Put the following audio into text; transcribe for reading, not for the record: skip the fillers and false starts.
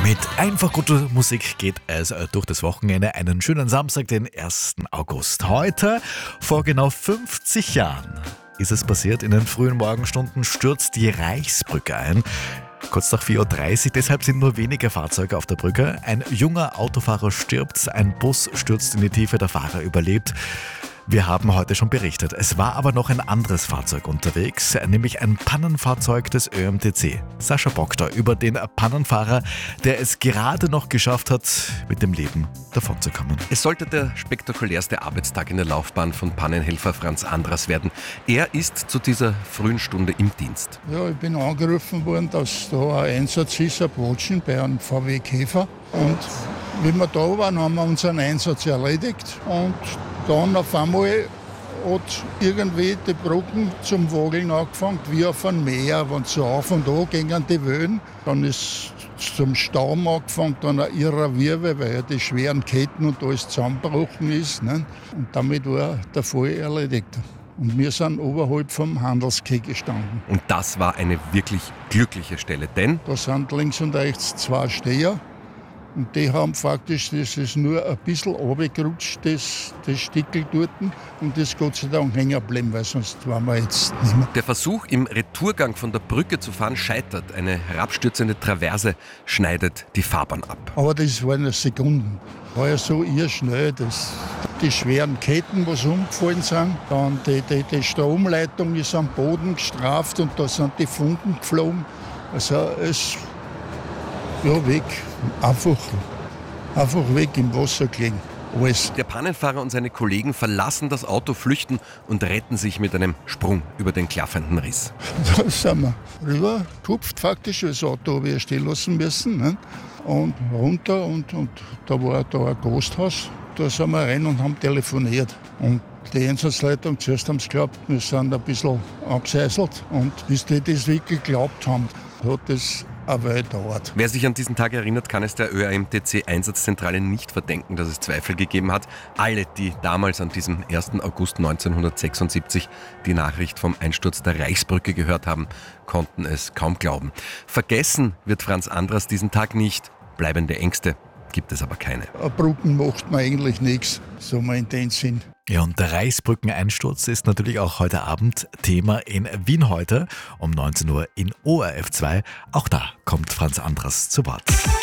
Mit einfach guter Musik geht es durch das Wochenende. Einen schönen Samstag, den 1. August. Heute, vor genau 50 Jahren, ist es passiert. In den frühen Morgenstunden stürzt die Reichsbrücke ein. Kurz nach 4:30 Uhr, deshalb sind nur wenige Fahrzeuge auf der Brücke. Ein junger Autofahrer stirbt, ein Bus stürzt in die Tiefe, der Fahrer überlebt. Wir haben heute schon berichtet. Es war aber noch ein anderes Fahrzeug unterwegs, nämlich ein Pannenfahrzeug des ÖMTC. Sascha Bogda über den Pannenfahrer, der es gerade noch geschafft hat, mit dem Leben davonzukommen. Es sollte der spektakulärste Arbeitstag in der Laufbahn von Pannenhelfer Franz Andras werden. Er ist zu dieser frühen Stunde im Dienst. Ja, ich bin angerufen worden, dass da ein Einsatz ist, ein Botschen bei einem VW Käfer. Und wie wir da waren, haben wir unseren Einsatz erledigt. Und dann auf einmal hat irgendwie die Brücken zum Wageln angefangen, wie auf einem Meer. Wenn so auf und an gingen die Wellen, dann ist zum Stauen angefangen, dann ein irrer Wirbel, weil ja die schweren Ketten und alles zusammengebrochen ist. Ne? Und damit war der Fall erledigt. Und wir sind oberhalb vom Handelskeh gestanden. Und das war eine wirklich glückliche Stelle, denn Da sind links und rechts zwei Steher. Und die haben faktisch, das ist nur ein bisschen runtergerutscht, das Stickel dort. Und das Gott sei Dank hängen geblieben, weil sonst waren wir jetzt nicht mehr. der Versuch, im Retourgang von der Brücke zu fahren, scheitert. Eine herabstürzende Traverse schneidet die Fahrbahn ab. Aber das waren ja Sekunden. War ja so irrschnell, dass die schweren Ketten, die umgefallen sind, dann die Stromleitung ist am Boden gestraft und da sind die Funken geflogen. Also es weg. Einfach weg im Wasser gelegen. Alles. Der Pannenfahrer und seine Kollegen verlassen das Auto, flüchten und retten sich mit einem Sprung über den klaffenden Riss. Da sind wir rüber gehupft faktisch, das Auto habe ich stehen lassen müssen. Ne? Und runter und da war da ein Gasthaus. Da sind wir rein und haben telefoniert. Und die Einsatzleitung, zuerst haben sie geglaubt, wir sind ein bisschen angeseiselt. Und bis die das wirklich geglaubt haben, hat das eine Weile gedauert. Wer sich an diesen Tag erinnert, kann es der ÖAMTC-Einsatzzentrale nicht verdenken, dass es Zweifel gegeben hat. Alle, die damals an diesem 1. August 1976 die Nachricht vom Einsturz der Reichsbrücke gehört haben, konnten es kaum glauben. Vergessen wird Franz Andras diesen Tag nicht. Bleibende Ängste gibt es aber keine. Eine Brücken macht man eigentlich nichts, so mal in den Sinn. Ja, und der Reichsbrückeneinsturz ist natürlich auch heute Abend Thema in Wien heute um 19 Uhr in ORF 2. Auch da kommt Franz Andras zu Wort.